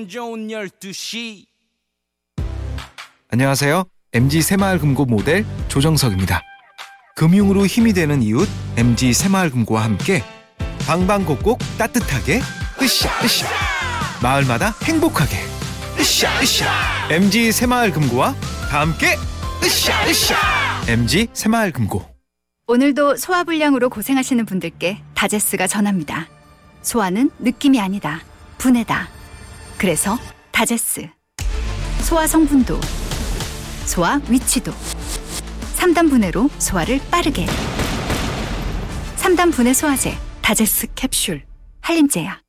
기분 좋은 12시. 안녕하세요. MG 새마을금고 모델 조정석입니다. 금융으로 힘이 되는 이웃 MG 새마을금고와 함께 방방곡곡 따뜻하게 으쌰으쌰, 마을마다 행복하게 으쌰으쌰. MG 새마을금고와 다 함께 으쌰으쌰. MG 새마을금고. 오늘도 소화불량으로 고생하시는 분들께 다제스가 전합니다. 소화는 느낌이 아니다, 분해다. 그래서 다제스. 소화 성분도, 소화 위치도 3단 분해로 소화를 빠르게. 3단 분해 소화제 다제스 캡슐 한림제약.